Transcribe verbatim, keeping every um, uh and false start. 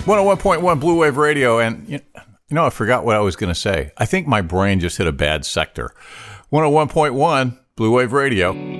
one oh one point one Blue Wave Radio, and you know, I forgot what I was going to say. I think my brain just hit a bad sector. one oh one point one Blue Wave Radio.